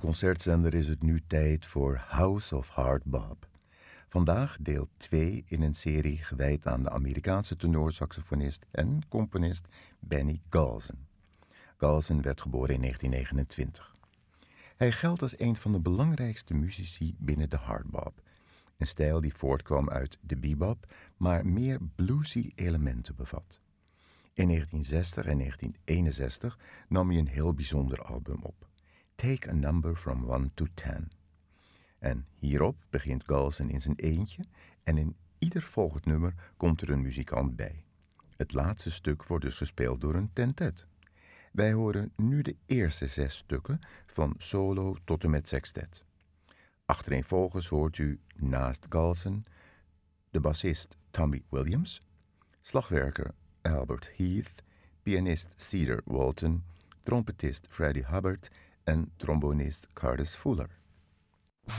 concertzender is het nu tijd voor House of Hard Bop. Vandaag deel 2 in een serie gewijd aan de Amerikaanse tenorsaxofonist en componist Benny Golson. Golson werd geboren in 1929. Hij geldt als een van de belangrijkste muzici binnen de hardbop, een stijl die voortkwam uit de bebop, maar meer bluesy elementen bevat. In 1960 en 1961 nam hij een heel bijzonder album op, Take a Number from 1 to 10. En hierop begint Golson in zijn eentje en in ieder volgend nummer komt er een muzikant bij. Het laatste stuk wordt dus gespeeld door een tentet. Wij horen nu de eerste 6 stukken van solo tot en met sextet. Achtereenvolgens hoort u naast Golson de bassist Tommy Williams, slagwerker Albert Heath, pianist Cedar Walton, trompetist Freddie Hubbard en trombonist Curtis Fuller.